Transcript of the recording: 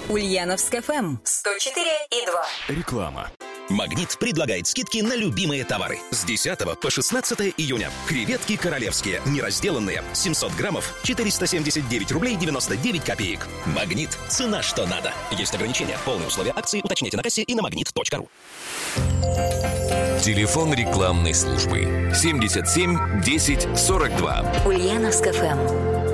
Ульяновск ФМ 104,2. Реклама. «Магнит» предлагает скидки на любимые товары. С 10 по 16 июня. Креветки королевские, неразделанные, 700 граммов, 479 рублей 99 копеек. «Магнит» – цена, что надо. Есть ограничения. Полные условия акции уточняйте на кассе и на magnet.ru. Телефон рекламной службы 77 10 42. Ульяновск ФМ.